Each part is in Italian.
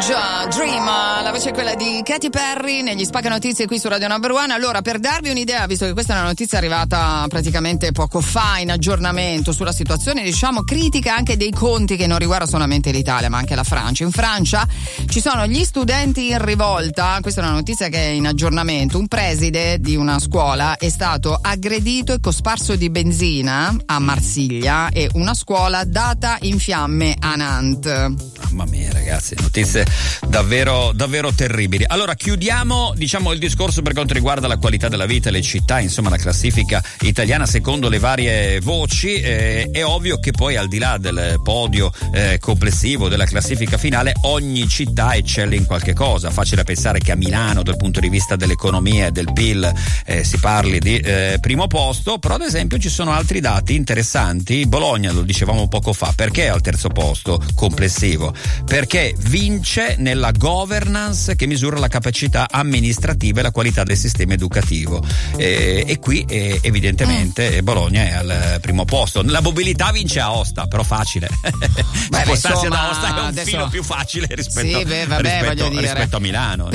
Dream, la voce è quella di Katy Perry negli Spacca Notizie qui su Radio Number One. Allora, per darvi un'idea, visto che questa è una notizia arrivata praticamente poco fa in aggiornamento sulla situazione, diciamo, critica anche dei conti che non riguarda solamente l'Italia ma anche la Francia. In Francia ci sono gli studenti in rivolta, questa è una notizia che è in aggiornamento. Un preside di una scuola è stato aggredito e cosparso di benzina a Marsiglia e una scuola data in fiamme a Nantes. Mamma mia, ragazzi, notizie davvero terribili. Allora chiudiamo, diciamo, il discorso per quanto riguarda la qualità della vita e le città, insomma la classifica italiana secondo le varie voci. È ovvio che poi al di là del podio complessivo della classifica finale, ogni città eccelle in qualche cosa. Facile pensare che a Milano dal punto di vista dell'economia e del PIL si parli di primo posto, però ad esempio ci sono altri dati interessanti. Bologna, lo dicevamo poco fa, perché è al terzo posto complessivo? Perché vince nella governance che misura la capacità amministrativa e la qualità del sistema educativo, e qui evidentemente Bologna è al primo posto. La mobilità vince Aosta, però facile. Spostarsi ad Aosta è un filo più facile rispetto a Milano,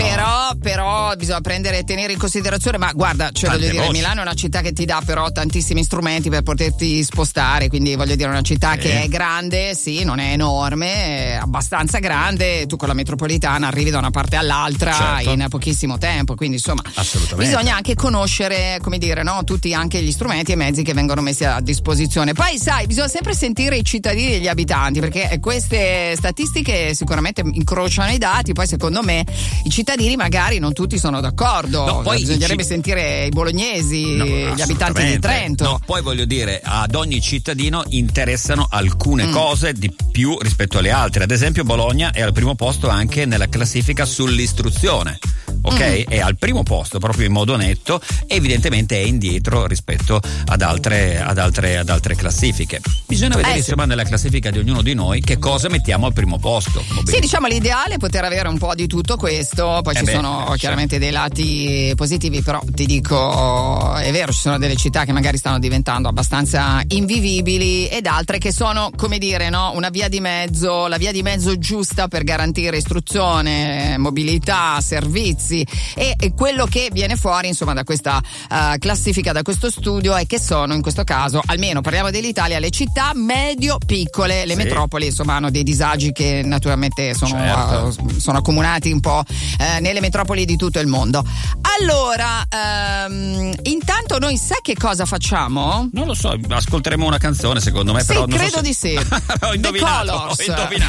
però bisogna prendere e tenere in considerazione, ma guarda, voglio dire, Milano è una città che ti dà però tantissimi strumenti per poterti spostare, quindi voglio dire, una città che è grande, sì, non è enorme, è abbastanza grande, tu con la metropolitana arrivi da una parte all'altra in pochissimo tempo, quindi insomma bisogna anche conoscere, come dire, no, tutti anche gli strumenti e mezzi che vengono messi a disposizione. Poi sai, bisogna sempre sentire i cittadini e gli abitanti, perché queste statistiche sicuramente incrociano i dati, poi secondo me i cittadini magari non tutti sono d'accordo. No, poi bisognerebbe sentire i bolognesi, gli abitanti di Trento. No, poi voglio dire, ad ogni cittadino interessano alcune cose di più rispetto alle altre. Ad esempio Bologna è al primo posto anche nella classifica sull'istruzione, ok? È al primo posto proprio in modo netto, evidentemente è indietro rispetto ad altre classifiche. Bisogna vedere insomma nella classifica di ognuno di noi che cosa mettiamo al primo posto. Sì, diciamo l'ideale è poter avere un po' di tutto questo, poi ci sono chiaramente dei lati positivi, però ti dico, è vero, ci sono delle città che magari stanno diventando abbastanza invivibili ed altre che sono, come dire, no, una via di mezzo, la via di mezzo giusta per garantire istruzione, mobilità, servizi, e quello che viene fuori insomma da questa classifica, da questo studio, è che sono in questo caso, almeno parliamo dell'Italia, le città medio piccole, le metropoli insomma hanno dei disagi che naturalmente sono accomunati un po' nelle metropoli di tutto il mondo. Allora, intanto noi sai che cosa facciamo? Non lo so, ascolteremo una canzone secondo me, sì, però credo di sì. Ho indovinato.